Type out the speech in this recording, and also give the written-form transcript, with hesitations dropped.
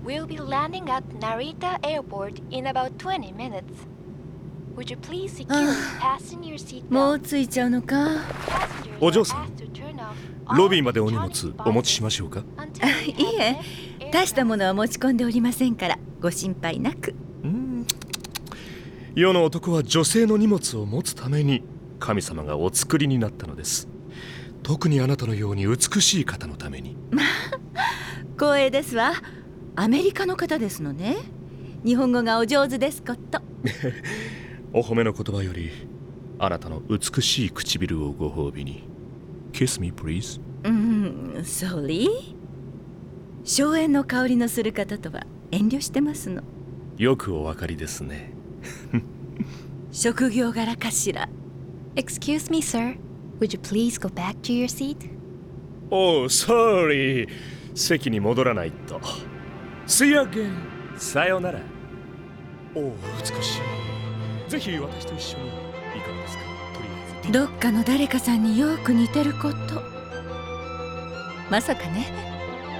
We'll be landing at Narita Airport in about 20 minutes. Would you please securely fasten your seat も belt? う着いちゃうのか。 Passengers お are 嬢さん、 asked to turn off ロ all ビーまでお荷物 electronic お持ちし devices ましょうか。 until we いい have え、 left 大したも aircraft. のは持ち込んでおりませんからご心配なく。 世の男は女性の荷物を持つために神様がお作りになったのです。特にあなたのように美しい方のために。 光栄ですわ。アメリカの方ですのね。日本語がお上手ですこと。 お褒めの言葉よりあなたの美しい唇をご褒美に。 Kiss me please。 Sorry。荘園の香りのする方とは遠慮してますの。 よくお分かりですね。 職業柄かしら。 Excuse me, sir. Would you please go back to your seat? Oh, sorry。 席に戻らないと。 See you again。 さよなら。おお、美しい。ぜひ私と一緒にいかがですか。とりあえずどっかの誰かさんによく似てること。まさかね。